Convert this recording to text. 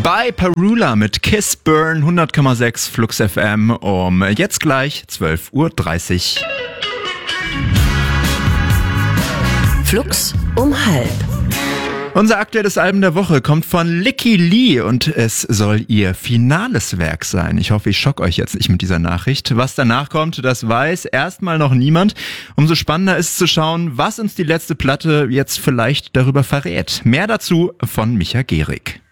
Bei Parula mit Kiss Burn 100,6 Flux FM um jetzt gleich 12:30 Uhr. Flux um 12:30. Unser aktuelles Album der Woche kommt von Lykke Li und es soll ihr finales Werk sein. Ich hoffe, ich schock euch jetzt nicht mit dieser Nachricht. Was danach kommt, das weiß erstmal noch niemand. Umso spannender ist zu schauen, was uns die letzte Platte jetzt vielleicht darüber verrät. Mehr dazu von Micha Gehrig.